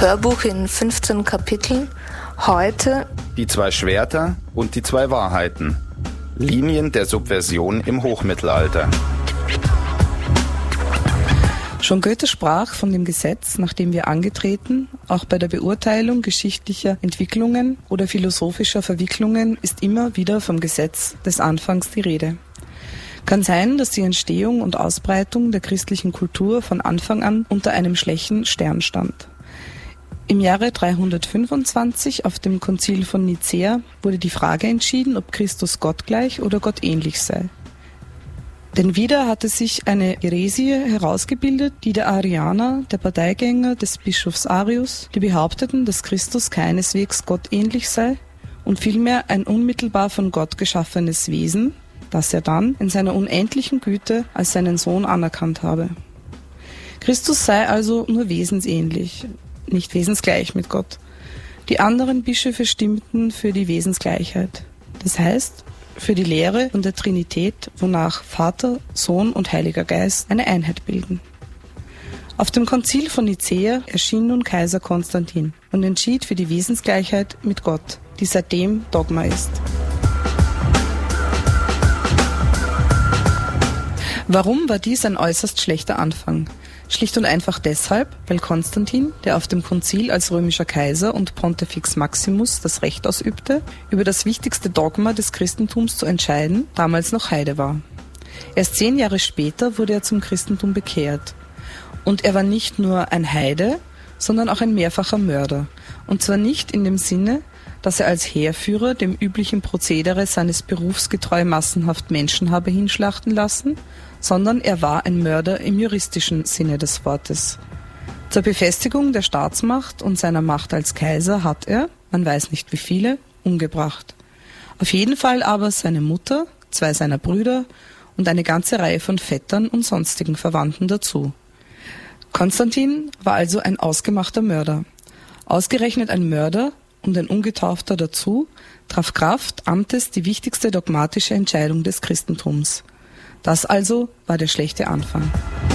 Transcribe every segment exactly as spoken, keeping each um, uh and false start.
Hörbuch in fünfzehn Kapiteln. Heute Die zwei Schwerter und die zwei Wahrheiten. Linien der Subversion im Hochmittelalter. Schon Goethe sprach von dem Gesetz, nach dem wir angetreten, auch bei der Beurteilung geschichtlicher Entwicklungen oder philosophischer Verwicklungen ist immer wieder vom Gesetz des Anfangs die Rede. Kann sein, dass die Entstehung und Ausbreitung der christlichen Kultur von Anfang an unter einem schlechten Stern stand. Im Jahre dreihundertfünfundzwanzig auf dem Konzil von Nicäa wurde die Frage entschieden, ob Christus gottgleich oder gottähnlich sei. Denn wieder hatte sich eine Häresie herausgebildet, die der Arianer, der Parteigänger des Bischofs Arius, die behaupteten, dass Christus keineswegs gottähnlich sei und vielmehr ein unmittelbar von Gott geschaffenes Wesen, das er dann in seiner unendlichen Güte als seinen Sohn anerkannt habe. Christus sei also nur wesensähnlich, nicht wesensgleich mit Gott. Die anderen Bischöfe stimmten für die Wesensgleichheit. Das heißt, für die Lehre von der Trinität, wonach Vater, Sohn und Heiliger Geist eine Einheit bilden. Auf dem Konzil von Nicäa erschien nun Kaiser Konstantin und entschied für die Wesensgleichheit mit Gott, die seitdem Dogma ist. Warum war dies ein äußerst schlechter Anfang? Schlicht und einfach deshalb, weil Konstantin, der auf dem Konzil als römischer Kaiser und Pontifex Maximus das Recht ausübte, über das wichtigste Dogma des Christentums zu entscheiden, damals noch Heide war. Erst zehn Jahre später wurde er zum Christentum bekehrt. Und er war nicht nur ein Heide, sondern auch ein mehrfacher Mörder. Und zwar nicht in dem Sinne, dass er als Heerführer dem üblichen Prozedere seines Berufs getreu massenhaft Menschen habe hinschlachten lassen, sondern er war ein Mörder im juristischen Sinne des Wortes. Zur Befestigung der Staatsmacht und seiner Macht als Kaiser hat er, man weiß nicht wie viele, umgebracht. Auf jeden Fall aber seine Mutter, zwei seiner Brüder und eine ganze Reihe von Vettern und sonstigen Verwandten dazu. Konstantin war also ein ausgemachter Mörder. Ausgerechnet ein Mörder und ein Ungetaufter dazu, traf Kraft Amtes die wichtigste dogmatische Entscheidung des Christentums. Das also war der schlechte Anfang.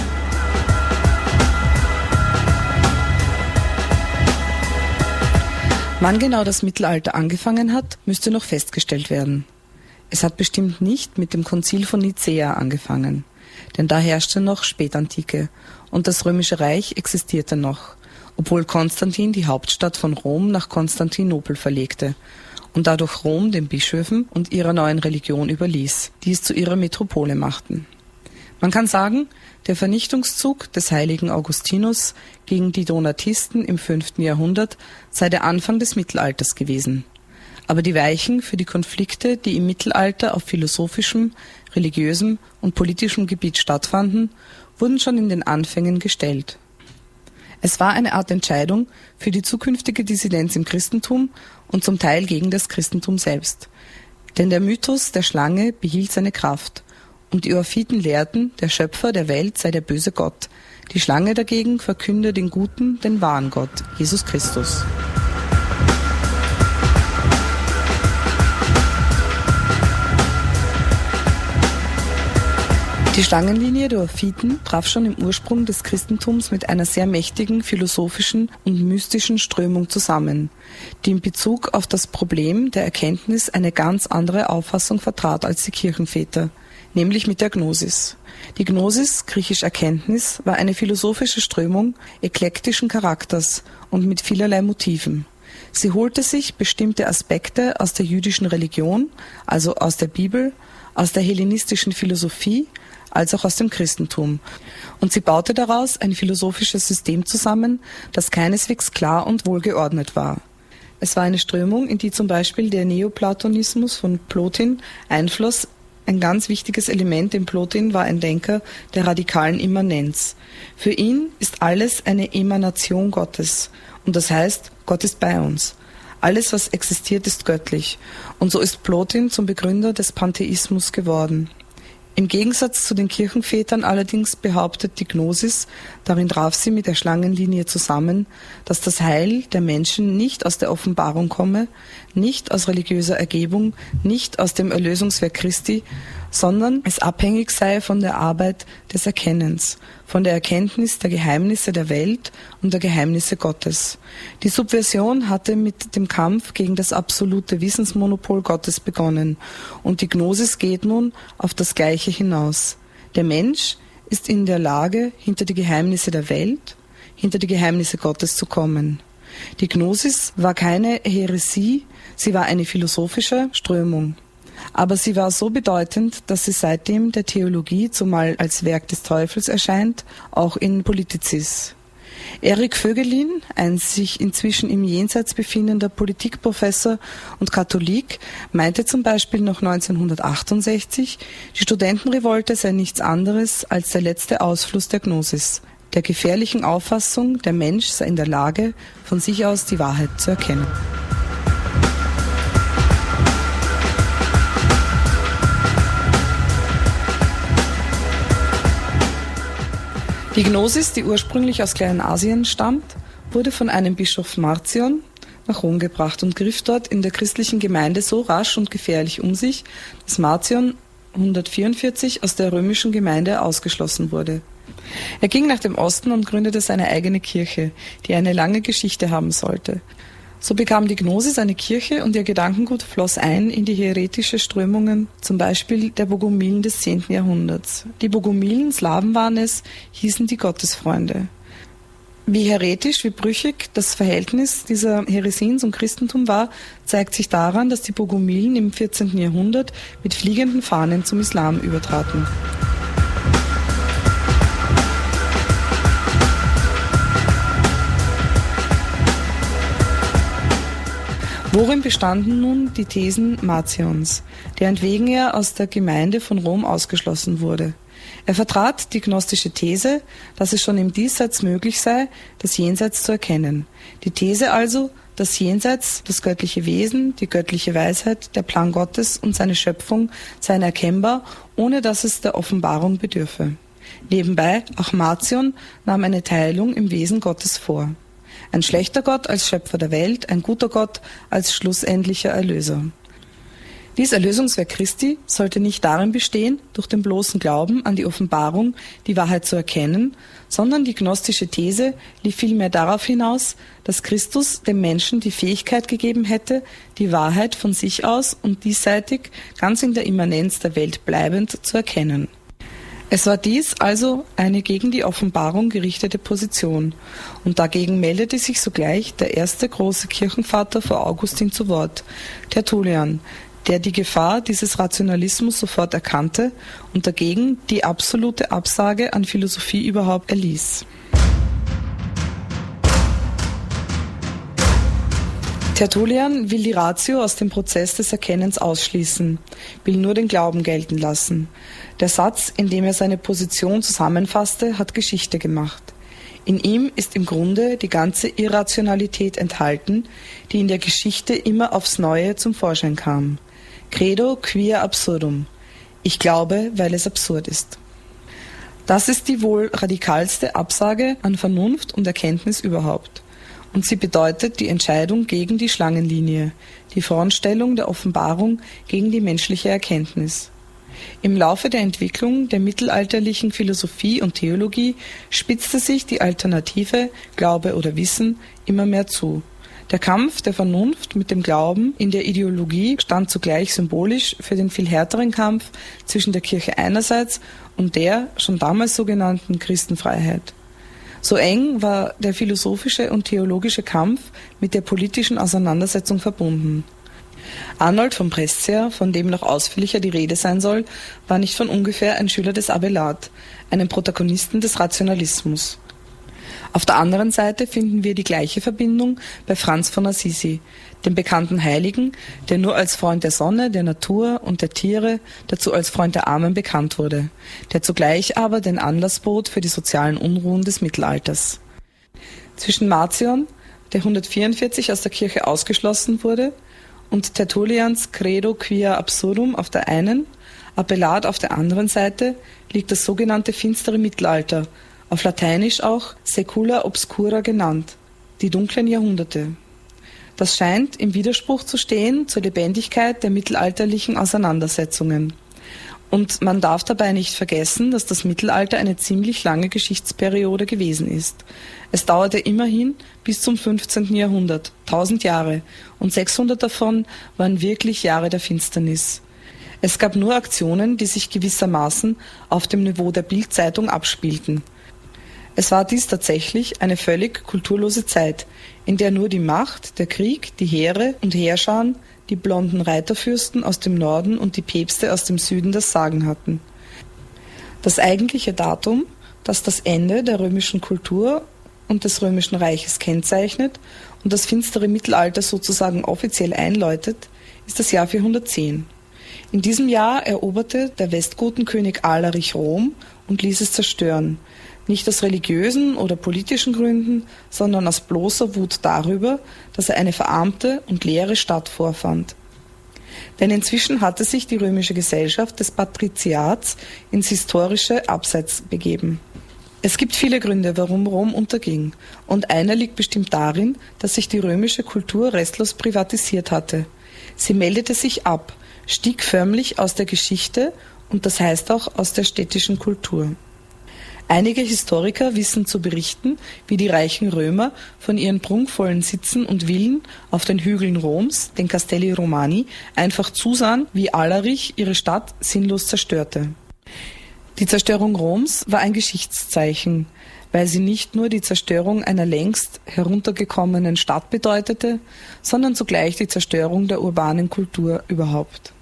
Wann genau das Mittelalter angefangen hat, müsste noch festgestellt werden. Es hat bestimmt nicht mit dem Konzil von Nicäa angefangen, denn da herrschte noch Spätantike und das Römische Reich existierte noch, obwohl Konstantin die Hauptstadt von Rom nach Konstantinopel verlegte und dadurch Rom den Bischöfen und ihrer neuen Religion überließ, die es zu ihrer Metropole machten. Man kann sagen, der Vernichtungszug des heiligen Augustinus gegen die Donatisten im fünften Jahrhundert sei der Anfang des Mittelalters gewesen. Aber die Weichen für die Konflikte, die im Mittelalter auf philosophischem, religiösem und politischem Gebiet stattfanden, wurden schon in den Anfängen gestellt. Es war eine Art Entscheidung für die zukünftige Dissidenz im Christentum und zum Teil gegen das Christentum selbst. Denn der Mythos der Schlange behielt seine Kraft und die Ophiten lehrten, der Schöpfer der Welt sei der böse Gott. Die Schlange dagegen verkünde den guten, den wahren Gott, Jesus Christus. Die Schlangenlinie der Ophiten traf schon im Ursprung des Christentums mit einer sehr mächtigen philosophischen und mystischen Strömung zusammen, die in Bezug auf das Problem der Erkenntnis eine ganz andere Auffassung vertrat als die Kirchenväter, nämlich mit der Gnosis. Die Gnosis, griechisch Erkenntnis, war eine philosophische Strömung eklektischen Charakters und mit vielerlei Motiven. Sie holte sich bestimmte Aspekte aus der jüdischen Religion, also aus der Bibel, aus der hellenistischen Philosophie, als auch aus dem Christentum. Und sie baute daraus ein philosophisches System zusammen, das keineswegs klar und wohlgeordnet war. Es war eine Strömung, in die zum Beispiel der Neoplatonismus von Plotin einfloss. Ein ganz wichtiges Element in Plotin war ein Denker der radikalen Immanenz. Für ihn ist alles eine Emanation Gottes. Und das heißt, Gott ist bei uns. Alles, was existiert, ist göttlich. Und so ist Plotin zum Begründer des Pantheismus geworden. Im Gegensatz zu den Kirchenvätern allerdings behauptet die Gnosis, darin traf sie mit der Schlangenlinie zusammen, dass das Heil der Menschen nicht aus der Offenbarung komme, nicht aus religiöser Ergebung, nicht aus dem Erlösungswerk Christi, sondern es abhängig sei von der Arbeit des Erkennens, von der Erkenntnis der Geheimnisse der Welt und der Geheimnisse Gottes. Die Subversion hatte mit dem Kampf gegen das absolute Wissensmonopol Gottes begonnen und die Gnosis geht nun auf das Gleiche hinaus. Der Mensch ist in der Lage, hinter die Geheimnisse der Welt, hinter die Geheimnisse Gottes zu kommen. Die Gnosis war keine Häresie, sie war eine philosophische Strömung. Aber sie war so bedeutend, dass sie seitdem der Theologie, zumal als Werk des Teufels erscheint, auch in Politicis. Erik Voegelin, ein sich inzwischen im Jenseits befindender Politikprofessor und Katholik, meinte zum Beispiel noch neunzehnhundertachtundsechzig, die Studentenrevolte sei nichts anderes als der letzte Ausfluss der Gnosis, der gefährlichen Auffassung, der Mensch sei in der Lage, von sich aus die Wahrheit zu erkennen. Die Gnosis, die ursprünglich aus Kleinasien stammt, wurde von einem Bischof Marcion nach Rom gebracht und griff dort in der christlichen Gemeinde so rasch und gefährlich um sich, dass Marcion hundertvierundvierzig aus der römischen Gemeinde ausgeschlossen wurde. Er ging nach dem Osten und gründete seine eigene Kirche, die eine lange Geschichte haben sollte. So bekam die Gnosis eine Kirche und ihr Gedankengut floss ein in die häretische Strömungen, zum Beispiel der Bogomilen des zehnten Jahrhunderts. Die Bogomilen, Slawen waren es, hießen die Gottesfreunde. Wie heretisch, wie brüchig das Verhältnis dieser Häresien zum Christentum war, zeigt sich daran, dass die Bogomilen im vierzehnten Jahrhundert mit fliegenden Fahnen zum Islam übertraten. Worin bestanden nun die Thesen Marcions, derentwegen er aus der Gemeinde von Rom ausgeschlossen wurde? Er vertrat die gnostische These, dass es schon im Diesseits möglich sei, das Jenseits zu erkennen. Die These also, das Jenseits, das göttliche Wesen, die göttliche Weisheit, der Plan Gottes und seine Schöpfung seien erkennbar, ohne dass es der Offenbarung bedürfe. Nebenbei, auch Marcion nahm eine Teilung im Wesen Gottes vor. Ein schlechter Gott als Schöpfer der Welt, ein guter Gott als schlussendlicher Erlöser. Dies Erlösungswerk Christi sollte nicht darin bestehen, durch den bloßen Glauben an die Offenbarung die Wahrheit zu erkennen, sondern die gnostische These lief vielmehr darauf hinaus, dass Christus dem Menschen die Fähigkeit gegeben hätte, die Wahrheit von sich aus und diesseitig ganz in der Immanenz der Welt bleibend zu erkennen. Es war dies also eine gegen die Offenbarung gerichtete Position, und dagegen meldete sich sogleich der erste große Kirchenvater vor Augustin zu Wort, Tertullian, der die Gefahr dieses Rationalismus sofort erkannte und dagegen die absolute Absage an Philosophie überhaupt erließ. Tertullian will die Ratio aus dem Prozess des Erkennens ausschließen, will nur den Glauben gelten lassen. Der Satz, in dem er seine Position zusammenfasste, hat Geschichte gemacht. In ihm ist im Grunde die ganze Irrationalität enthalten, die in der Geschichte immer aufs Neue zum Vorschein kam. Credo quia absurdum. Ich glaube, weil es absurd ist. Das ist die wohl radikalste Absage an Vernunft und Erkenntnis überhaupt. Und sie bedeutet die Entscheidung gegen die Schlangenlinie, die Frontstellung der Offenbarung gegen die menschliche Erkenntnis. Im Laufe der Entwicklung der mittelalterlichen Philosophie und Theologie spitzte sich die Alternative Glaube oder Wissen immer mehr zu. Der Kampf der Vernunft mit dem Glauben in der Ideologie stand zugleich symbolisch für den viel härteren Kampf zwischen der Kirche einerseits und der schon damals sogenannten Christenfreiheit. So eng war der philosophische und theologische Kampf mit der politischen Auseinandersetzung verbunden. Arnold von Brescia, von dem noch ausführlicher die Rede sein soll, war nicht von ungefähr ein Schüler des Abelard, einem Protagonisten des Rationalismus. Auf der anderen Seite finden wir die gleiche Verbindung bei Franz von Assisi, dem bekannten Heiligen, der nur als Freund der Sonne, der Natur und der Tiere, dazu als Freund der Armen bekannt wurde, der zugleich aber den Anlass bot für die sozialen Unruhen des Mittelalters. Zwischen Marcion, der hundertvierundvierzig aus der Kirche ausgeschlossen wurde, und Tertullians Credo quia absurdum auf der einen, Abelard auf der anderen Seite liegt das sogenannte finstere Mittelalter, auf Lateinisch auch Saecula obscura genannt, die dunklen Jahrhunderte. Das scheint im Widerspruch zu stehen zur Lebendigkeit der mittelalterlichen Auseinandersetzungen. Und man darf dabei nicht vergessen, dass das Mittelalter eine ziemlich lange Geschichtsperiode gewesen ist. Es dauerte immerhin bis zum fünfzehnten Jahrhundert, tausend Jahre, und sechshundert davon waren wirklich Jahre der Finsternis. Es gab nur Aktionen, die sich gewissermaßen auf dem Niveau der Bild-Zeitung abspielten. Es war dies tatsächlich eine völlig kulturlose Zeit, in der nur die Macht, der Krieg, die Heere und Heerscharen, die blonden Reiterfürsten aus dem Norden und die Päpste aus dem Süden das Sagen hatten. Das eigentliche Datum, das das Ende der römischen Kultur und des römischen Reiches kennzeichnet und das finstere Mittelalter sozusagen offiziell einläutet, ist das Jahr vierhundertzehn. In diesem Jahr eroberte der Westgotenkönig Alarich Rom und ließ es zerstören, nicht aus religiösen oder politischen Gründen, sondern aus bloßer Wut darüber, dass er eine verarmte und leere Stadt vorfand. Denn inzwischen hatte sich die römische Gesellschaft des Patriziats ins historische Abseits begeben. Es gibt viele Gründe, warum Rom unterging, und einer liegt bestimmt darin, dass sich die römische Kultur restlos privatisiert hatte. Sie meldete sich ab, stieg förmlich aus der Geschichte und das heißt auch aus der städtischen Kultur. Einige Historiker wissen zu berichten, wie die reichen Römer von ihren prunkvollen Sitzen und Villen auf den Hügeln Roms, den Castelli Romani, einfach zusahen, wie Alarich ihre Stadt sinnlos zerstörte. Die Zerstörung Roms war ein Geschichtszeichen, weil sie nicht nur die Zerstörung einer längst heruntergekommenen Stadt bedeutete, sondern zugleich die Zerstörung der urbanen Kultur überhaupt.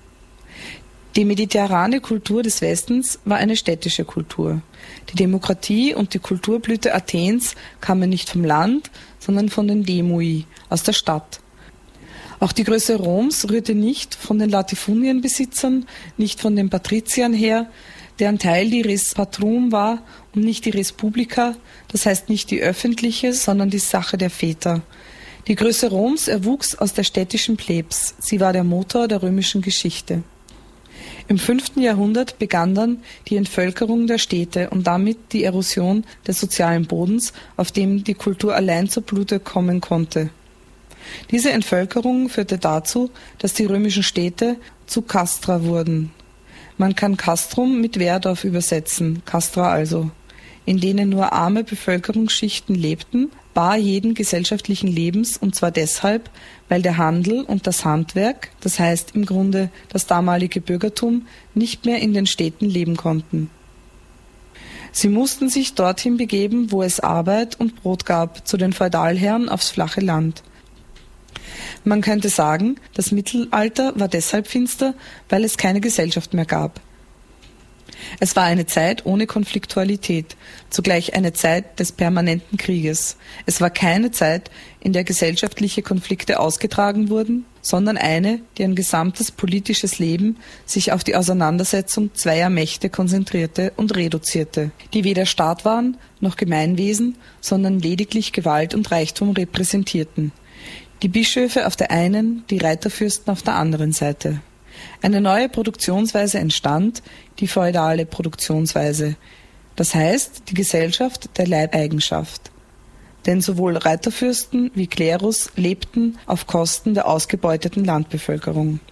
Die mediterrane Kultur des Westens war eine städtische Kultur. Die Demokratie und die Kulturblüte Athens kamen nicht vom Land, sondern von den Demui, aus der Stadt. Auch die Größe Roms rührte nicht von den Latifunienbesitzern, nicht von den Patriziern her, deren Teil die Res Patrum war und nicht die Res Publica, das heißt nicht die öffentliche, sondern die Sache der Väter. Die Größe Roms erwuchs aus der städtischen Plebs, sie war der Motor der römischen Geschichte. Im fünften Jahrhundert begann dann die Entvölkerung der Städte und damit die Erosion des sozialen Bodens, auf dem die Kultur allein zur Blüte kommen konnte. Diese Entvölkerung führte dazu, dass die römischen Städte zu Castra wurden. Man kann Castrum mit Wehrdorf übersetzen, Castra also, in denen nur arme Bevölkerungsschichten lebten, bar jeden gesellschaftlichen Lebens, und zwar deshalb, weil der Handel und das Handwerk, das heißt im Grunde das damalige Bürgertum, nicht mehr in den Städten leben konnten. Sie mussten sich dorthin begeben, wo es Arbeit und Brot gab, zu den Feudalherren aufs flache Land. Man könnte sagen, das Mittelalter war deshalb finster, weil es keine Gesellschaft mehr gab. Es war eine Zeit ohne Konfliktualität, zugleich eine Zeit des permanenten Krieges. Es war keine Zeit, in der gesellschaftliche Konflikte ausgetragen wurden, sondern eine, deren gesamtes politisches Leben sich auf die Auseinandersetzung zweier Mächte konzentrierte und reduzierte, die weder Staat waren noch Gemeinwesen, sondern lediglich Gewalt und Reichtum repräsentierten. Die Bischöfe auf der einen, die Reiterfürsten auf der anderen Seite. Eine neue Produktionsweise entstand, die feudale Produktionsweise, das heißt die Gesellschaft der Leibeigenschaft. Denn sowohl Reiterfürsten wie Klerus lebten auf Kosten der ausgebeuteten Landbevölkerung.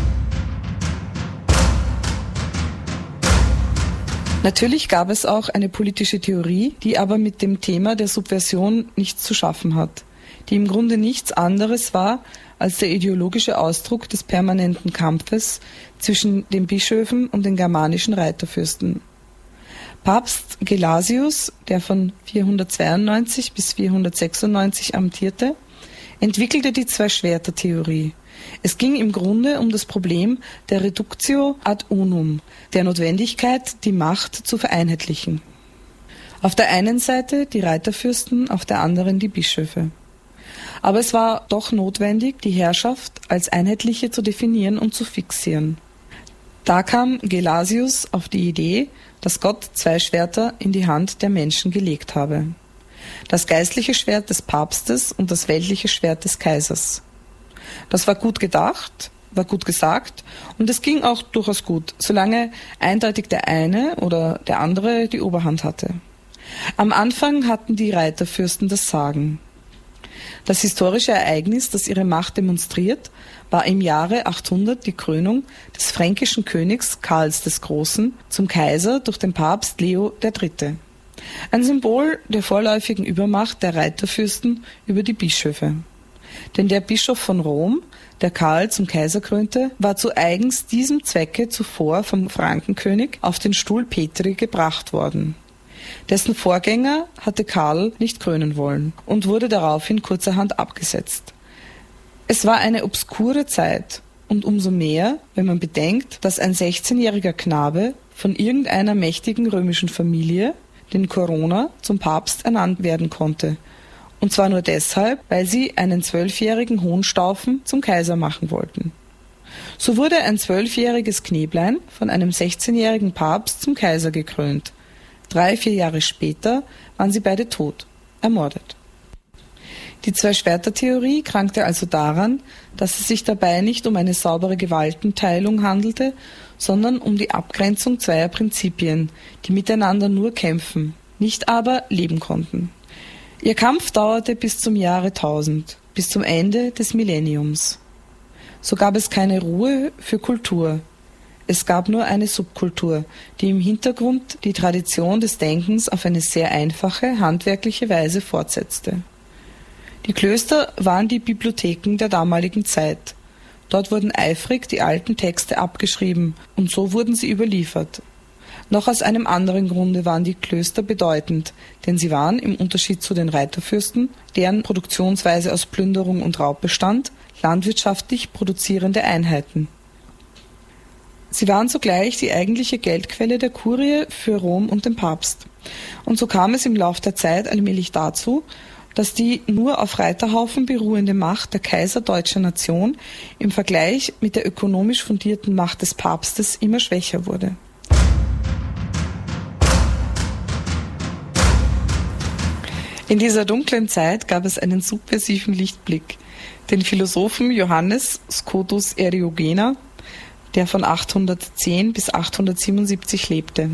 Natürlich gab es auch eine politische Theorie, die aber mit dem Thema der Subversion nichts zu schaffen hat, die im Grunde nichts anderes war als der ideologische Ausdruck des permanenten Kampfes zwischen den Bischöfen und den germanischen Reiterfürsten. Papst Gelasius, der von vierhundertzweiundneunzig bis vierhundertsechsundneunzig amtierte, entwickelte die Zwei-Schwerter-Theorie. Es ging im Grunde um das Problem der Reductio ad unum, der Notwendigkeit, die Macht zu vereinheitlichen. Auf der einen Seite die Reiterfürsten, auf der anderen die Bischöfe. Aber es war doch notwendig, die Herrschaft als einheitliche zu definieren und zu fixieren. Da kam Gelasius auf die Idee, dass Gott zwei Schwerter in die Hand der Menschen gelegt habe. Das geistliche Schwert des Papstes und das weltliche Schwert des Kaisers. Das war gut gedacht, war gut gesagt und es ging auch durchaus gut, solange eindeutig der eine oder der andere die Oberhand hatte. Am Anfang hatten die Reiterfürsten das Sagen. Das historische Ereignis, das ihre Macht demonstriert, war im Jahre achthundert die Krönung des fränkischen Königs Karls des Großen zum Kaiser durch den Papst Leo der Dritte. Ein Symbol der vorläufigen Übermacht der Reiterfürsten über die Bischöfe. Denn der Bischof von Rom, der Karl zum Kaiser krönte, war zu eigens diesem Zwecke zuvor vom Frankenkönig auf den Stuhl Petri gebracht worden. Dessen Vorgänger hatte Karl nicht krönen wollen und wurde daraufhin kurzerhand abgesetzt. Es war eine obskure Zeit und umso mehr, wenn man bedenkt, dass ein sechzehnjähriger Knabe von irgendeiner mächtigen römischen Familie, den Corona, zum Papst ernannt werden konnte. Und zwar nur deshalb, weil sie einen zwölfjährigen Hohenstaufen zum Kaiser machen wollten. So wurde ein zwölfjähriges Knäblein von einem sechzehnjährigen Papst zum Kaiser gekrönt. Drei, vier Jahre später waren sie beide tot, ermordet. Die Zwei-Schwerter-Theorie krankte also daran, dass es sich dabei nicht um eine saubere Gewaltenteilung handelte, sondern um die Abgrenzung zweier Prinzipien, die miteinander nur kämpfen, nicht aber leben konnten. Ihr Kampf dauerte bis zum Jahre tausend, bis zum Ende des Millenniums. So gab es keine Ruhe für Kultur. Es gab nur eine Subkultur, die im Hintergrund die Tradition des Denkens auf eine sehr einfache, handwerkliche Weise fortsetzte. Die Klöster waren die Bibliotheken der damaligen Zeit. Dort wurden eifrig die alten Texte abgeschrieben und so wurden sie überliefert. Noch aus einem anderen Grunde waren die Klöster bedeutend, denn sie waren, im Unterschied zu den Reiterfürsten, deren Produktionsweise aus Plünderung und Raub bestand, landwirtschaftlich produzierende Einheiten. Sie waren zugleich die eigentliche Geldquelle der Kurie für Rom und den Papst. Und so kam es im Lauf der Zeit allmählich dazu, dass die nur auf Reiterhaufen beruhende Macht der Kaiser deutscher Nation im Vergleich mit der ökonomisch fundierten Macht des Papstes immer schwächer wurde. In dieser dunklen Zeit gab es einen subversiven Lichtblick, den Philosophen Johannes Scotus Eriugena, der von achthundertzehn bis achthundertsiebenundsiebzig lebte.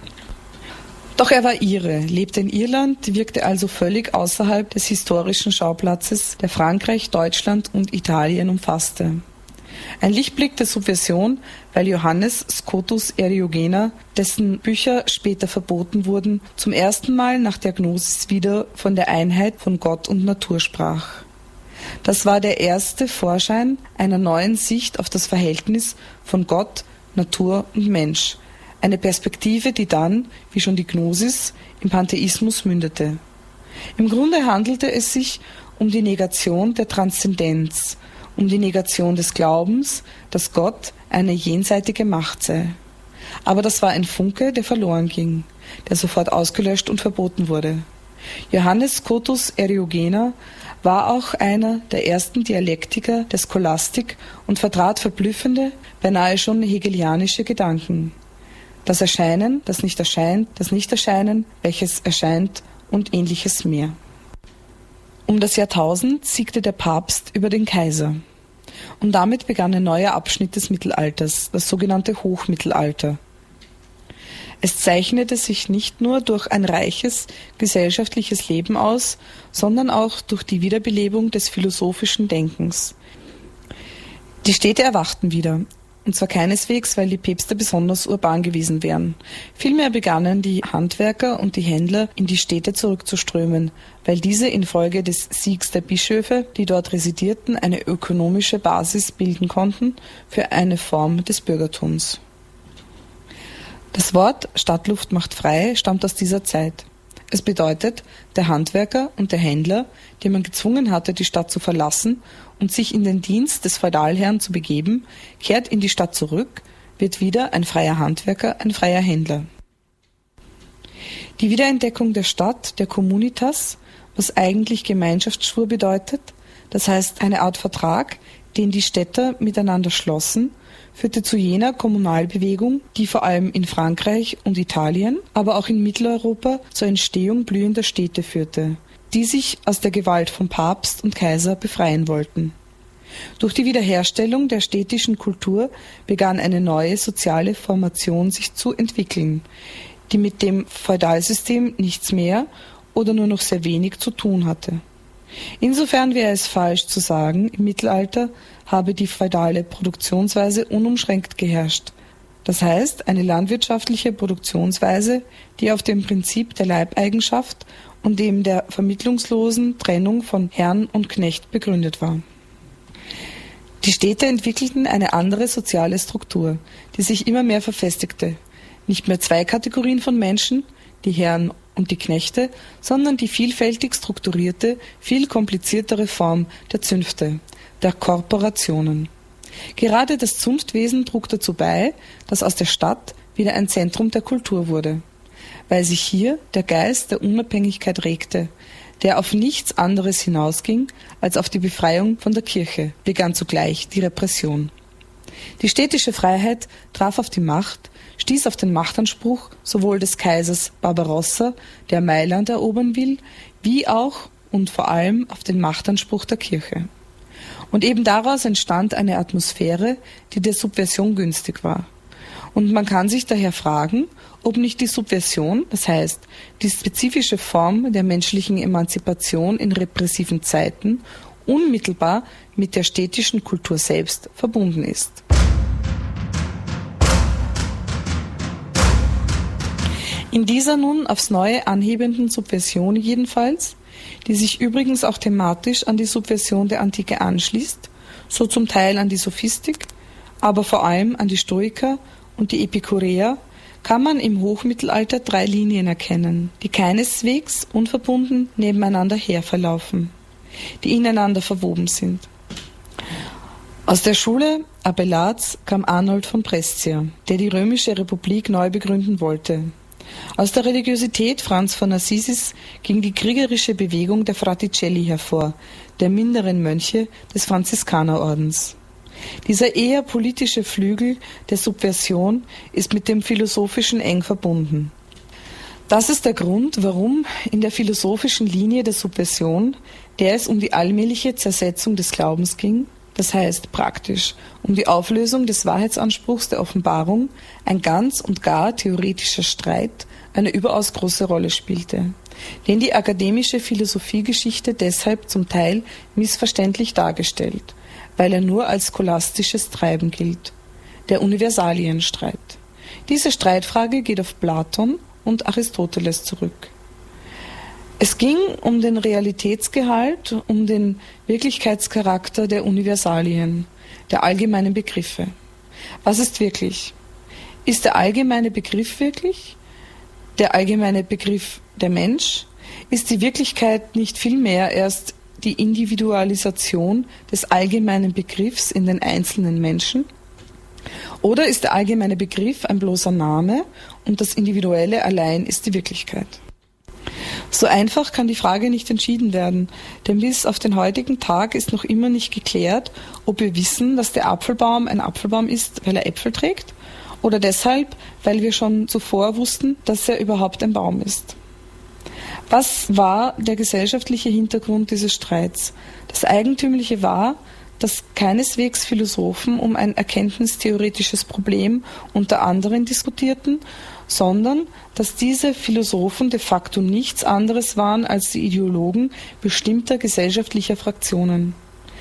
Doch er war Ire, lebte in Irland, wirkte also völlig außerhalb des historischen Schauplatzes, der Frankreich, Deutschland und Italien umfasste. Ein Lichtblick der Subversion, weil Johannes Scotus Eriugena, dessen Bücher später verboten wurden, zum ersten Mal nach der Gnosis wieder von der Einheit von Gott und Natur sprach. Das war der erste Vorschein einer neuen Sicht auf das Verhältnis von Gott, Natur und Mensch. Eine Perspektive, die dann, wie schon die Gnosis, im Pantheismus mündete. Im Grunde handelte es sich um die Negation der Transzendenz, um die Negation des Glaubens, dass Gott eine jenseitige Macht sei. Aber das war ein Funke, der verloren ging, der sofort ausgelöscht und verboten wurde. Johannes Scotus Eriugena war auch einer der ersten Dialektiker der Scholastik und vertrat verblüffende, beinahe schon hegelianische Gedanken. Das Erscheinen, das nicht erscheint, das Nicht-Erscheinen, welches erscheint und ähnliches mehr. Um das Jahrtausend siegte der Papst über den Kaiser. Und damit begann ein neuer Abschnitt des Mittelalters, das sogenannte Hochmittelalter. Es zeichnete sich nicht nur durch ein reiches gesellschaftliches Leben aus, sondern auch durch die Wiederbelebung des philosophischen Denkens. Die Städte erwachten wieder. Und zwar keineswegs, weil die Päpste besonders urban gewesen wären. Vielmehr begannen die Handwerker und die Händler in die Städte zurückzuströmen, weil diese infolge des Siegs der Bischöfe, die dort residierten, eine ökonomische Basis bilden konnten für eine Form des Bürgertums. Das Wort Stadtluft macht frei stammt aus dieser Zeit. Es bedeutet, der Handwerker und der Händler, den man gezwungen hatte, die Stadt zu verlassen und sich in den Dienst des Feudalherrn zu begeben, kehrt in die Stadt zurück, wird wieder ein freier Handwerker, ein freier Händler. Die Wiederentdeckung der Stadt, der Communitas, was eigentlich Gemeinschaftsschwur bedeutet, das heißt eine Art Vertrag, den die Städter miteinander schlossen, führte zu jener Kommunalbewegung, die vor allem in Frankreich und Italien, aber auch in Mitteleuropa zur Entstehung blühender Städte führte, die sich aus der Gewalt von Papst und Kaiser befreien wollten. Durch die Wiederherstellung der städtischen Kultur begann eine neue soziale Formation sich zu entwickeln, die mit dem Feudalsystem nichts mehr oder nur noch sehr wenig zu tun hatte. Insofern wäre es falsch zu sagen, im Mittelalter habe die feudale Produktionsweise unumschränkt geherrscht. Das heißt, eine landwirtschaftliche Produktionsweise, die auf dem Prinzip der Leibeigenschaft und dem der vermittlungslosen Trennung von Herrn und Knecht begründet war. Die Städte entwickelten eine andere soziale Struktur, die sich immer mehr verfestigte. Nicht mehr zwei Kategorien von Menschen, die Herren und die Knechte, sondern die vielfältig strukturierte, viel kompliziertere Form der Zünfte, der Korporationen. Gerade das Zunftwesen trug dazu bei, dass aus der Stadt wieder ein Zentrum der Kultur wurde, weil sich hier der Geist der Unabhängigkeit regte, der auf nichts anderes hinausging als auf die Befreiung von der Kirche, begann zugleich die Repression. Die städtische Freiheit traf auf die Macht, stieß auf den Machtanspruch sowohl des Kaisers Barbarossa, der Mailand erobern will, wie auch und vor allem auf den Machtanspruch der Kirche. Und eben daraus entstand eine Atmosphäre, die der Subversion günstig war. Und man kann sich daher fragen, ob nicht die Subversion, das heißt die spezifische Form der menschlichen Emanzipation in repressiven Zeiten, unmittelbar mit der städtischen Kultur selbst verbunden ist. In dieser nun aufs Neue anhebenden Subversion jedenfalls, die sich übrigens auch thematisch an die Subversion der Antike anschließt, so zum Teil an die Sophistik, aber vor allem an die Stoiker und die Epikureer, kann man im Hochmittelalter drei Linien erkennen, die keineswegs unverbunden nebeneinander herverlaufen, die ineinander verwoben sind. Aus der Schule Abelards kam Arnold von Brescia, der die römische Republik neu begründen wollte. Aus der Religiosität Franz von Assisis ging die kriegerische Bewegung der Fraticelli hervor, der minderen Mönche des Franziskanerordens. Dieser eher politische Flügel der Subversion ist mit dem Philosophischen eng verbunden. Das ist der Grund, warum in der philosophischen Linie der Subversion, der es um die allmähliche Zersetzung des Glaubens ging, das heißt praktisch um die Auflösung des Wahrheitsanspruchs der Offenbarung, ein ganz und gar theoretischer Streit eine überaus große Rolle spielte, den die akademische Philosophiegeschichte deshalb zum Teil missverständlich dargestellt, weil er nur als scholastisches Treiben gilt, der Universalienstreit. Diese Streitfrage geht auf Platon und Aristoteles zurück. Es ging um den Realitätsgehalt, um den Wirklichkeitscharakter der Universalien, der allgemeinen Begriffe. Was ist wirklich? Ist der allgemeine Begriff wirklich? Der allgemeine Begriff der Mensch? Ist die Wirklichkeit nicht vielmehr erst die Individualisation des allgemeinen Begriffs in den einzelnen Menschen? Oder ist der allgemeine Begriff ein bloßer Name und das Individuelle allein ist die Wirklichkeit? So einfach kann die Frage nicht entschieden werden, denn bis auf den heutigen Tag ist noch immer nicht geklärt, ob wir wissen, dass der Apfelbaum ein Apfelbaum ist, weil er Äpfel trägt, oder deshalb, weil wir schon zuvor wussten, dass er überhaupt ein Baum ist. Was war der gesellschaftliche Hintergrund dieses Streits? Das Eigentümliche war, dass keineswegs Philosophen um ein erkenntnistheoretisches Problem unter anderen diskutierten, sondern dass diese Philosophen de facto nichts anderes waren als die Ideologen bestimmter gesellschaftlicher Fraktionen.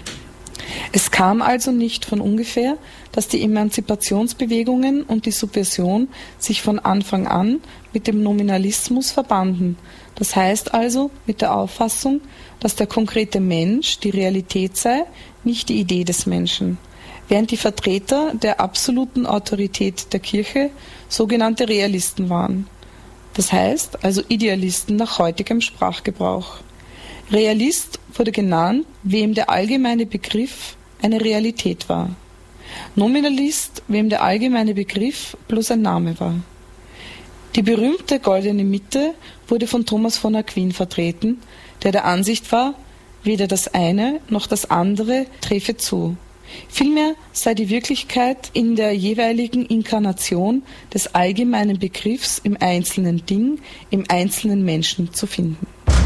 Es kam also nicht von ungefähr, dass die Emanzipationsbewegungen und die Subversion sich von Anfang an mit dem Nominalismus verbanden, das heißt also mit der Auffassung, dass der konkrete Mensch die Realität sei, nicht die Idee des Menschen, während die Vertreter der absoluten Autorität der Kirche sogenannte Realisten waren, das heißt also Idealisten nach heutigem Sprachgebrauch. Realist wurde genannt, wem der allgemeine Begriff eine Realität war. Nominalist, wem der allgemeine Begriff bloß ein Name war. Die berühmte goldene Mitte wurde von Thomas von Aquin vertreten, der der Ansicht war, weder das eine noch das andere träfe zu. Vielmehr sei die Wirklichkeit in der jeweiligen Inkarnation des allgemeinen Begriffs im einzelnen Ding, im einzelnen Menschen zu finden.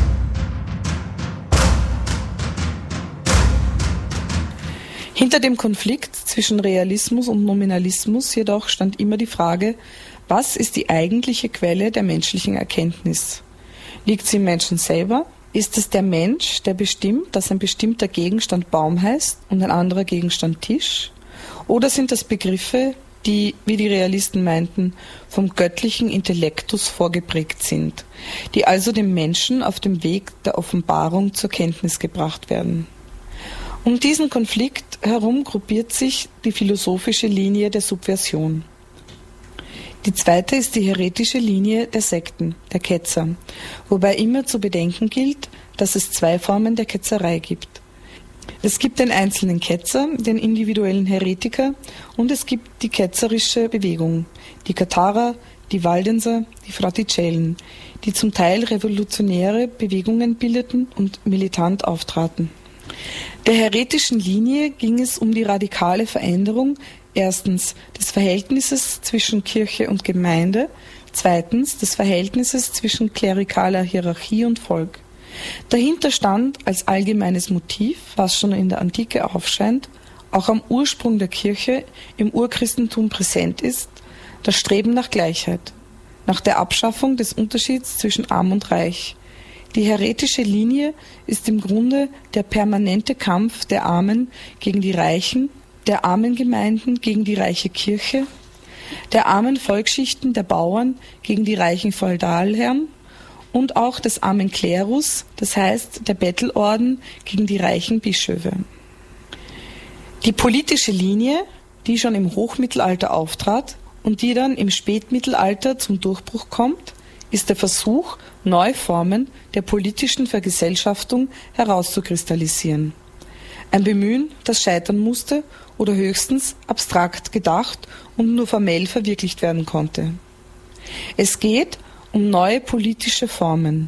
Hinter dem Konflikt zwischen Realismus und Nominalismus jedoch stand immer die Frage, was ist die eigentliche Quelle der menschlichen Erkenntnis? Liegt sie im Menschen selber Ist es der Mensch, der bestimmt, dass ein bestimmter Gegenstand Baum heißt und ein anderer Gegenstand Tisch? Oder sind das Begriffe, die, wie die Realisten meinten, vom göttlichen Intellektus vorgeprägt sind, die also dem Menschen auf dem Weg der Offenbarung zur Kenntnis gebracht werden? Um diesen Konflikt herum gruppiert sich die philosophische Linie der Subversion. Die zweite ist die heretische Linie der Sekten, der Ketzer, wobei immer zu bedenken gilt, dass es zwei Formen der Ketzerei gibt. Es gibt den einzelnen Ketzer, den individuellen Heretiker, und es gibt die ketzerische Bewegung, die Katharer, die Waldenser, die Fraticellen, die zum Teil revolutionäre Bewegungen bildeten und militant auftraten. Der heretischen Linie ging es um die radikale Veränderung erstens des Verhältnisses zwischen Kirche und Gemeinde, zweitens des Verhältnisses zwischen klerikaler Hierarchie und Volk. Dahinter stand als allgemeines Motiv, was schon in der Antike aufscheint, auch am Ursprung der Kirche im Urchristentum präsent ist, das Streben nach Gleichheit, nach der Abschaffung des Unterschieds zwischen Arm und Reich. Die heretische Linie ist im Grunde der permanente Kampf der Armen gegen die Reichen, der armen Gemeinden gegen die reiche Kirche, der armen Volksschichten der Bauern gegen die reichen Feudalherren und auch des armen Klerus, das heißt der Bettelorden gegen die reichen Bischöfe. Die politische Linie, die schon im Hochmittelalter auftrat und die dann im Spätmittelalter zum Durchbruch kommt, ist der Versuch, neue Formen der politischen Vergesellschaftung herauszukristallisieren. Ein Bemühen, das scheitern musste oder höchstens abstrakt gedacht und nur formell verwirklicht werden konnte. Es geht um neue politische Formen,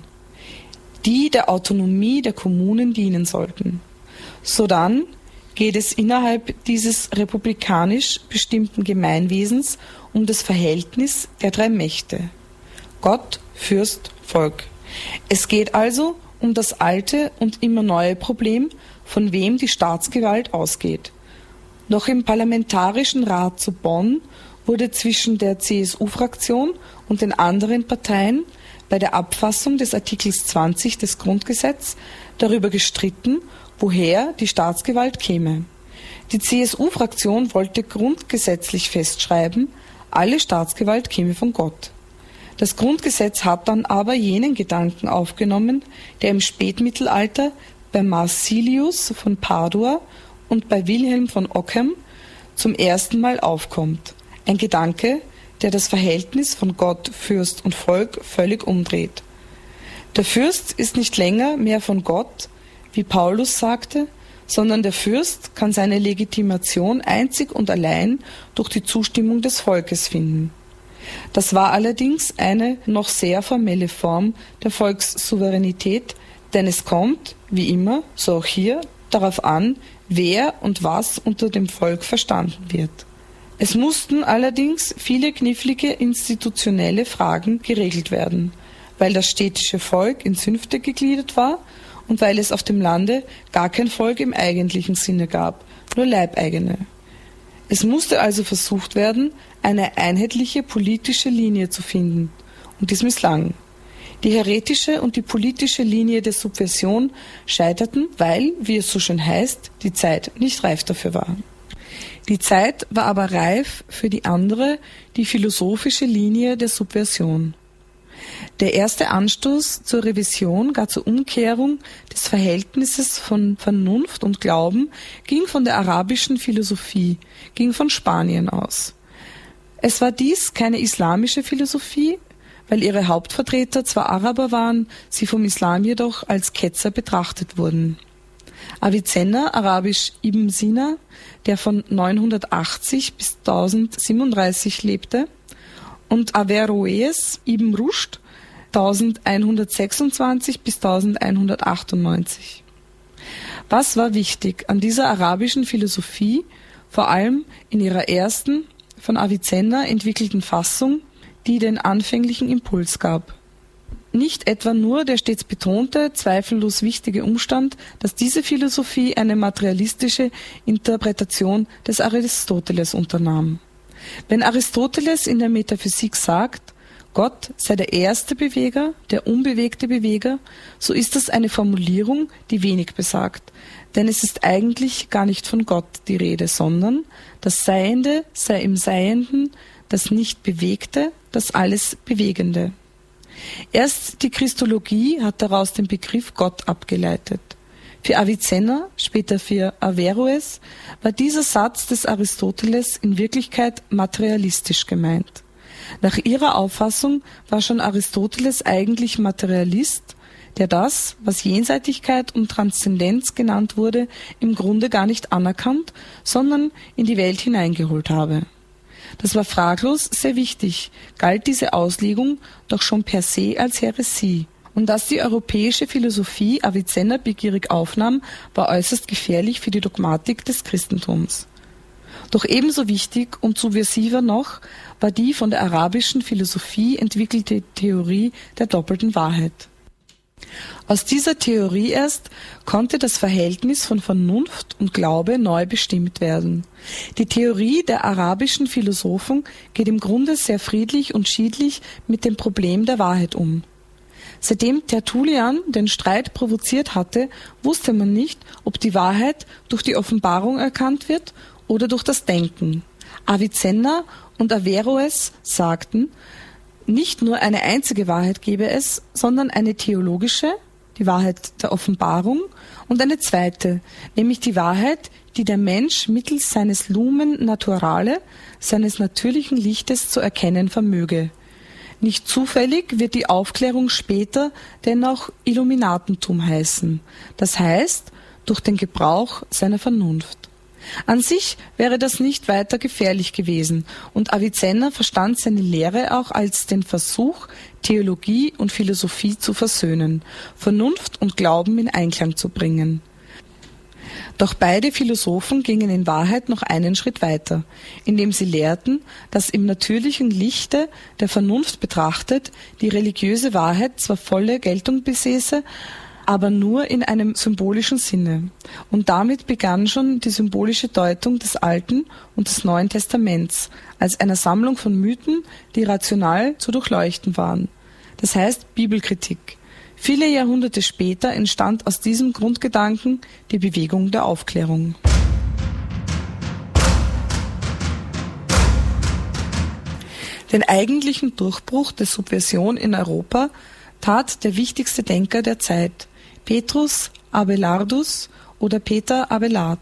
die der Autonomie der Kommunen dienen sollten. Sodann geht es innerhalb dieses republikanisch bestimmten Gemeinwesens um das Verhältnis der drei Mächte: Gott, Fürst, Volk. Es geht also um das alte und immer neue Problem, von wem die Staatsgewalt ausgeht. Noch im Parlamentarischen Rat zu Bonn wurde zwischen der C S U-Fraktion und den anderen Parteien bei der Abfassung des Artikels zwanzig des Grundgesetzes darüber gestritten, woher die Staatsgewalt käme. Die C S U-Fraktion wollte grundgesetzlich festschreiben, alle Staatsgewalt käme von Gott. Das Grundgesetz hat dann aber jenen Gedanken aufgenommen, der im Spätmittelalter bei Marsilius von Padua und bei Wilhelm von Ockham zum ersten Mal aufkommt. Ein Gedanke, der das Verhältnis von Gott, Fürst und Volk völlig umdreht. Der Fürst ist nicht länger mehr von Gott, wie Paulus sagte, sondern der Fürst kann seine Legitimation einzig und allein durch die Zustimmung des Volkes finden. Das war allerdings eine noch sehr formelle Form der Volkssouveränität, denn es kommt, wie immer, so auch hier, darauf an, wer und was unter dem Volk verstanden wird. Es mussten allerdings viele knifflige institutionelle Fragen geregelt werden, weil das städtische Volk in Zünfte gegliedert war und weil es auf dem Lande gar kein Volk im eigentlichen Sinne gab, nur Leibeigene. Es musste also versucht werden, eine einheitliche politische Linie zu finden, und dies misslang. Die heretische und die politische Linie der Subversion scheiterten, weil, wie es so schön heißt, die Zeit nicht reif dafür war. Die Zeit war aber reif für die andere, die philosophische Linie der Subversion. Der erste Anstoß zur Revision, gar zur Umkehrung des Verhältnisses von Vernunft und Glauben, ging von der arabischen Philosophie, ging von Spanien aus. Es war dies keine islamische Philosophie, weil ihre Hauptvertreter zwar Araber waren, sie vom Islam jedoch als Ketzer betrachtet wurden. Avicenna, arabisch Ibn Sina, der von neunhundertachtzig bis tausendsiebenunddreißig lebte, und Averroes Ibn Rushd, elfhundertsechsundzwanzig bis elfhundertachtundneunzig. Was war wichtig an dieser arabischen Philosophie, vor allem in ihrer ersten, von Avicenna entwickelten Fassung, die den anfänglichen Impuls gab? Nicht etwa nur der stets betonte, zweifellos wichtige Umstand, dass diese Philosophie eine materialistische Interpretation des Aristoteles unternahm. Wenn Aristoteles in der Metaphysik sagt, Gott sei der erste Beweger, der unbewegte Beweger, so ist das eine Formulierung, die wenig besagt. Denn es ist eigentlich gar nicht von Gott die Rede, sondern das Seiende sei im Seienden, das Nicht-Bewegte, das alles Bewegende. Erst die Christologie hat daraus den Begriff Gott abgeleitet. Für Avicenna, später für Averroes, war dieser Satz des Aristoteles in Wirklichkeit materialistisch gemeint. Nach ihrer Auffassung war schon Aristoteles eigentlich Materialist, der das, was Jenseitigkeit und Transzendenz genannt wurde, im Grunde gar nicht anerkannt, sondern in die Welt hineingeholt habe. Das war fraglos sehr wichtig, galt diese Auslegung doch schon per se als Häresie. Und dass die europäische Philosophie Avicenna begierig aufnahm, war äußerst gefährlich für die Dogmatik des Christentums. Doch ebenso wichtig und subversiver noch war die von der arabischen Philosophie entwickelte Theorie der doppelten Wahrheit. Aus dieser Theorie erst konnte das Verhältnis von Vernunft und Glaube neu bestimmt werden. Die Theorie der arabischen Philosophen geht im Grunde sehr friedlich und schiedlich mit dem Problem der Wahrheit um. Seitdem Tertullian den Streit provoziert hatte, wusste man nicht, ob die Wahrheit durch die Offenbarung erkannt wird oder durch das Denken. Avicenna und Averroes sagten, nicht nur eine einzige Wahrheit gebe es, sondern eine theologische, die Wahrheit der Offenbarung, und eine zweite, nämlich die Wahrheit, die der Mensch mittels seines Lumen Naturale, seines natürlichen Lichtes zu erkennen vermöge. Nicht zufällig wird die Aufklärung später dennoch Illuminatentum heißen, das heißt, durch den Gebrauch seiner Vernunft. An sich wäre das nicht weiter gefährlich gewesen, und Avicenna verstand seine Lehre auch als den Versuch, Theologie und Philosophie zu versöhnen, Vernunft und Glauben in Einklang zu bringen. Doch beide Philosophen gingen in Wahrheit noch einen Schritt weiter, indem sie lehrten, dass im natürlichen Lichte der Vernunft betrachtet die religiöse Wahrheit zwar volle Geltung besäße, aber nur in einem symbolischen Sinne. Und damit begann schon die symbolische Deutung des Alten und des Neuen Testaments als einer Sammlung von Mythen, die rational zu durchleuchten waren. Das heißt Bibelkritik. Viele Jahrhunderte später entstand aus diesem Grundgedanken die Bewegung der Aufklärung. Den eigentlichen Durchbruch der Subversion in Europa tat der wichtigste Denker der Zeit, Petrus Abelardus oder Peter Abelard.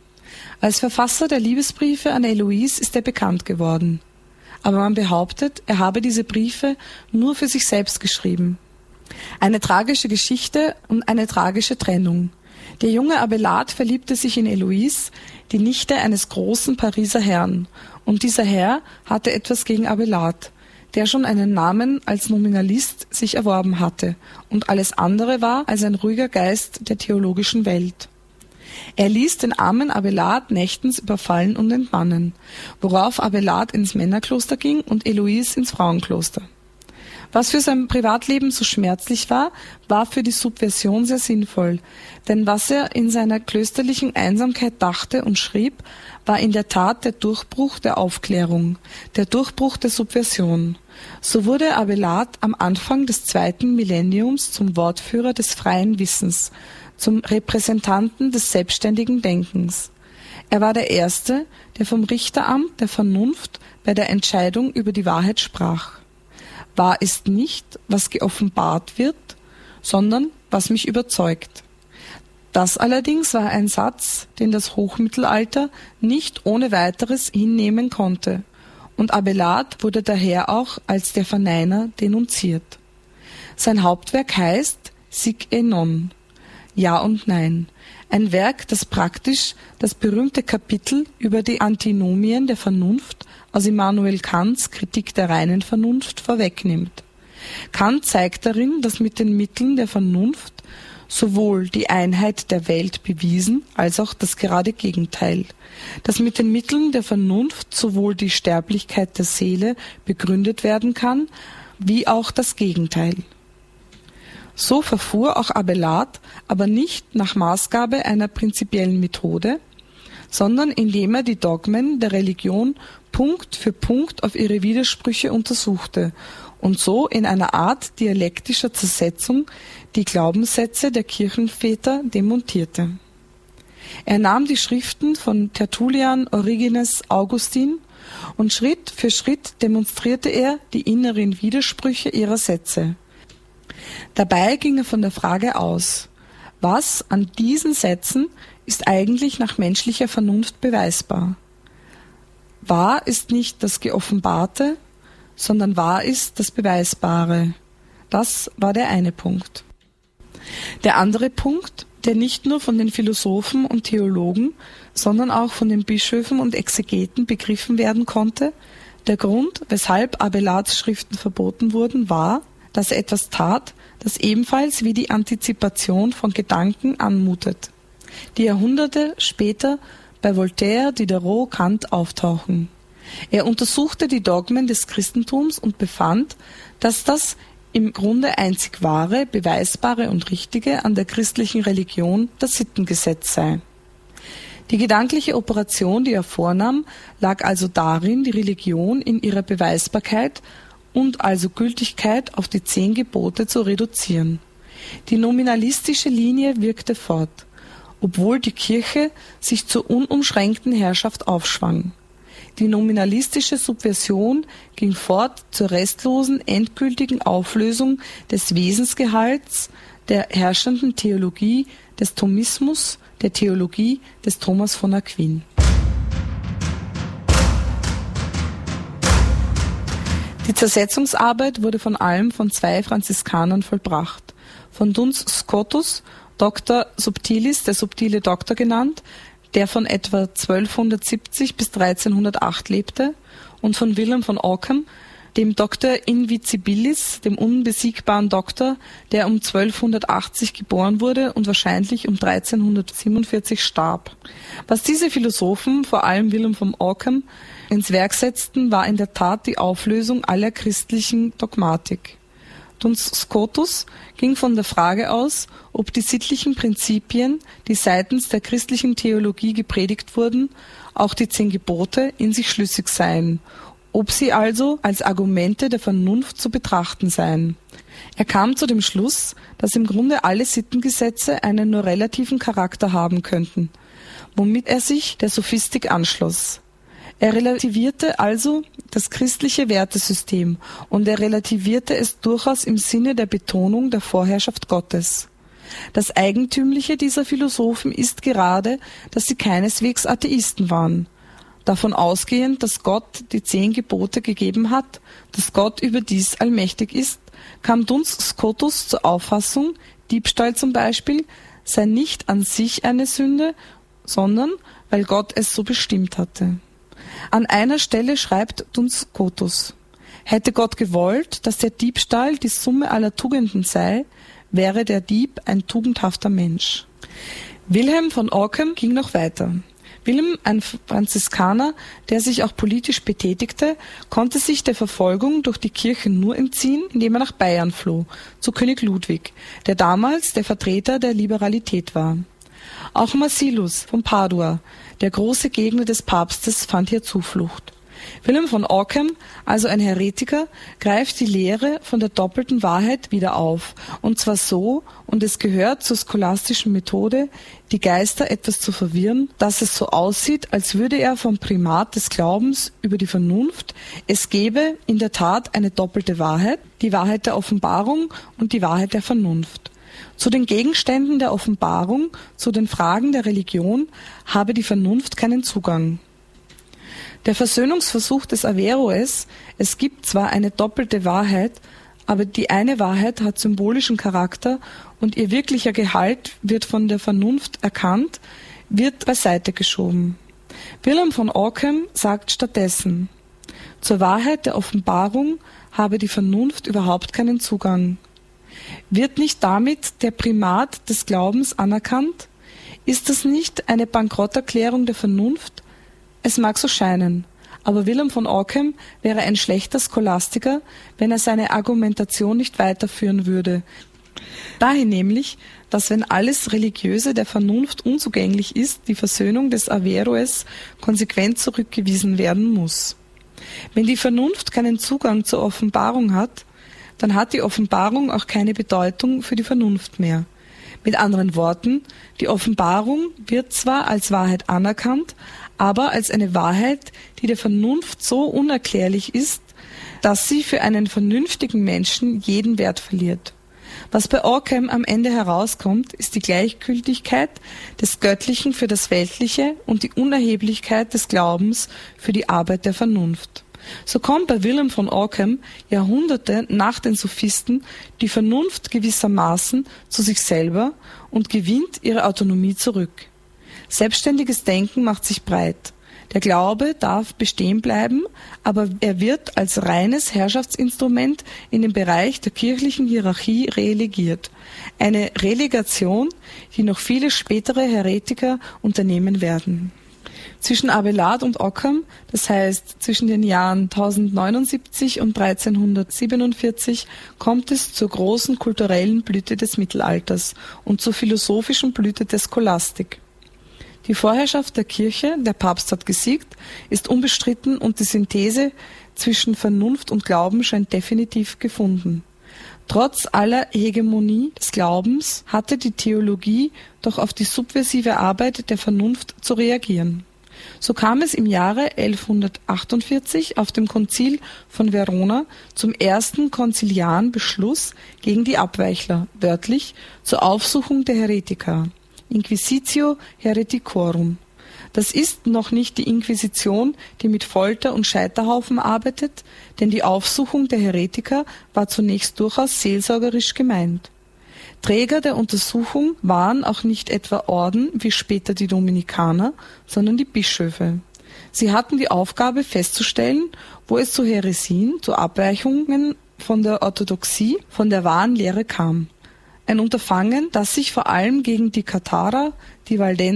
Als Verfasser der Liebesbriefe an Heloise ist er bekannt geworden. Aber man behauptet, er habe diese Briefe nur für sich selbst geschrieben. Eine tragische Geschichte und eine tragische Trennung. Der junge Abelard verliebte sich in Heloise, die Nichte eines großen Pariser Herrn. Und dieser Herr hatte etwas gegen Abelard, der schon einen Namen als Nominalist sich erworben hatte und alles andere war als ein ruhiger Geist der theologischen Welt. Er ließ den armen Abelard nächtens überfallen und entmannen, worauf Abelard ins Männerkloster ging und Heloise ins Frauenkloster. Was für sein Privatleben so schmerzlich war, war für die Subversion sehr sinnvoll, denn was er in seiner klösterlichen Einsamkeit dachte und schrieb, war in der Tat der Durchbruch der Aufklärung, der Durchbruch der Subversion. So wurde Abelard am Anfang des zweiten Millenniums zum Wortführer des freien Wissens, zum Repräsentanten des selbstständigen Denkens. Er war der Erste, der vom Richteramt der Vernunft bei der Entscheidung über die Wahrheit sprach. Wahr ist nicht, was geoffenbart wird, sondern was mich überzeugt. Das allerdings war ein Satz, den das Hochmittelalter nicht ohne weiteres hinnehmen konnte, und Abelard wurde daher auch als der Verneiner denunziert. Sein Hauptwerk heißt Sic et non, Ja und Nein, ein Werk, das praktisch das berühmte Kapitel über die Antinomien der Vernunft aus Immanuel Kants Kritik der reinen Vernunft vorwegnimmt. Kant zeigt darin, dass mit den Mitteln der Vernunft sowohl die Einheit der Welt bewiesen, als auch das gerade Gegenteil, dass mit den Mitteln der Vernunft sowohl die Sterblichkeit der Seele begründet werden kann, wie auch das Gegenteil. So verfuhr auch Abelard, aber nicht nach Maßgabe einer prinzipiellen Methode, sondern indem er die Dogmen der Religion Punkt für Punkt auf ihre Widersprüche untersuchte und so in einer Art dialektischer Zersetzung die Glaubenssätze der Kirchenväter demontierte. Er nahm die Schriften von Tertullian, Origenes, Augustin und Schritt für Schritt demonstrierte er die inneren Widersprüche ihrer Sätze. Dabei ging er von der Frage aus: Was an diesen Sätzen ist eigentlich nach menschlicher Vernunft beweisbar? Wahr ist nicht das Geoffenbarte, sondern wahr ist das Beweisbare. Das war der eine Punkt. Der andere Punkt, der nicht nur von den Philosophen und Theologen, sondern auch von den Bischöfen und Exegeten begriffen werden konnte, der Grund, weshalb Abelards Schriften verboten wurden, war, dass er etwas tat, das ebenfalls wie die Antizipation von Gedanken anmutet, die Jahrhunderte später bei Voltaire, Diderot, Kant auftauchen. Er untersuchte die Dogmen des Christentums und befand, dass das im Grunde einzig wahre, beweisbare und richtige an der christlichen Religion das Sittengesetz sei. Die gedankliche Operation, die er vornahm, lag also darin, die Religion in ihrer Beweisbarkeit und also Gültigkeit auf die zehn Gebote zu reduzieren. Die nominalistische Linie wirkte fort, obwohl die Kirche sich zur unumschränkten Herrschaft aufschwang. Die nominalistische Subversion ging fort zur restlosen, endgültigen Auflösung des Wesensgehalts der herrschenden Theologie des Thomismus, der Theologie des Thomas von Aquin. Die Zersetzungsarbeit wurde von allem von zwei Franziskanern vollbracht. Von Duns Scotus, Doctor Subtilis, der subtile Doktor genannt, der von etwa zwölfhundertsiebzig bis dreizehnhundertacht lebte, und von Wilhelm von Ockham, dem Doctor Invisibilis, dem unbesiegbaren Doktor, der um zwölfhundertachtzig geboren wurde und wahrscheinlich um dreizehnhundertsiebenundvierzig starb. Was diese Philosophen, vor allem Wilhelm von Ockham, ins Werk setzten, war in der Tat die Auflösung aller christlichen Dogmatik. Duns Scotus ging von der Frage aus, ob die sittlichen Prinzipien, die seitens der christlichen Theologie gepredigt wurden, auch die zehn Gebote, in sich schlüssig seien, ob sie also als Argumente der Vernunft zu betrachten seien. Er kam zu dem Schluss, dass im Grunde alle Sittengesetze einen nur relativen Charakter haben könnten, womit er sich der Sophistik anschloss. Er relativierte also das christliche Wertesystem und er relativierte es durchaus im Sinne der Betonung der Vorherrschaft Gottes. Das Eigentümliche dieser Philosophen ist gerade, dass sie keineswegs Atheisten waren. Davon ausgehend, dass Gott die zehn Gebote gegeben hat, dass Gott überdies allmächtig ist, kam Duns Scotus zur Auffassung, Diebstahl zum Beispiel sei nicht an sich eine Sünde, sondern weil Gott es so bestimmt hatte. An einer Stelle schreibt Duns Scotus: Hätte Gott gewollt, dass der Diebstahl die Summe aller Tugenden sei, wäre der Dieb ein tugendhafter Mensch. Wilhelm von Ockham ging noch weiter. Wilhelm, ein Franziskaner, der sich auch politisch betätigte, konnte sich der Verfolgung durch die Kirche nur entziehen, indem er nach Bayern floh, zu König Ludwig, der damals der Vertreter der Liberalität war. Auch Marcellus von Padua, der große Gegner des Papstes, fand hier Zuflucht. Wilhelm von Ockham, also ein Heretiker, greift die Lehre von der doppelten Wahrheit wieder auf, und zwar so, und es gehört zur scholastischen Methode, die Geister etwas zu verwirren, dass es so aussieht, als würde er vom Primat des Glaubens über die Vernunft, es gebe in der Tat eine doppelte Wahrheit, die Wahrheit der Offenbarung und die Wahrheit der Vernunft. Zu den Gegenständen der Offenbarung, zu den Fragen der Religion, habe die Vernunft keinen Zugang. Der Versöhnungsversuch des Averroes, es gibt zwar eine doppelte Wahrheit, aber die eine Wahrheit hat symbolischen Charakter und ihr wirklicher Gehalt wird von der Vernunft erkannt, wird beiseite geschoben. Wilhelm von Ockham sagt stattdessen: Zur Wahrheit der Offenbarung habe die Vernunft überhaupt keinen Zugang. Wird nicht damit der Primat des Glaubens anerkannt? Ist das nicht eine Bankrotterklärung der Vernunft? Es mag so scheinen, aber Wilhelm von Ockham wäre ein schlechter Scholastiker, wenn er seine Argumentation nicht weiterführen würde. Dahin nämlich, dass wenn alles Religiöse der Vernunft unzugänglich ist, die Versöhnung des Averroes konsequent zurückgewiesen werden muss. Wenn die Vernunft keinen Zugang zur Offenbarung hat, dann hat die Offenbarung auch keine Bedeutung für die Vernunft mehr. Mit anderen Worten, die Offenbarung wird zwar als Wahrheit anerkannt, aber als eine Wahrheit, die der Vernunft so unerklärlich ist, dass sie für einen vernünftigen Menschen jeden Wert verliert. Was bei Ockham am Ende herauskommt, ist die Gleichgültigkeit des Göttlichen für das Weltliche und die Unerheblichkeit des Glaubens für die Arbeit der Vernunft. So kommt bei Willem von Ockham Jahrhunderte nach den Sophisten die Vernunft gewissermaßen zu sich selber und gewinnt ihre Autonomie zurück. Selbstständiges Denken macht sich breit. Der Glaube darf bestehen bleiben, aber er wird als reines Herrschaftsinstrument in den Bereich der kirchlichen Hierarchie relegiert. Eine Relegation, die noch viele spätere Heretiker unternehmen werden. Zwischen Abelard und Ockham, das heißt zwischen den Jahren tausendneunundsiebzig und dreizehnhundertsiebenundvierzig, kommt es zur großen kulturellen Blüte des Mittelalters und zur philosophischen Blüte der Scholastik. Die Vorherrschaft der Kirche, der Papst hat gesiegt, ist unbestritten und die Synthese zwischen Vernunft und Glauben scheint definitiv gefunden. Trotz aller Hegemonie des Glaubens hatte die Theologie doch auf die subversive Arbeit der Vernunft zu reagieren. So kam es im Jahre elfhundertachtundvierzig auf dem Konzil von Verona zum ersten konziliaren Beschluss gegen die Abweichler, wörtlich zur Aufsuchung der Heretiker. Inquisitio Hereticorum. Das ist noch nicht die Inquisition, die mit Folter und Scheiterhaufen arbeitet, denn die Aufsuchung der Heretiker war zunächst durchaus seelsorgerisch gemeint. Träger der Untersuchung waren auch nicht etwa Orden wie später die Dominikaner, sondern die Bischöfe. Sie hatten die Aufgabe festzustellen, wo es zu Häresien, zu Abweichungen von der Orthodoxie, von der wahren Lehre kam. Ein Unterfangen, das sich vor allem gegen die Katharer, die Waldenser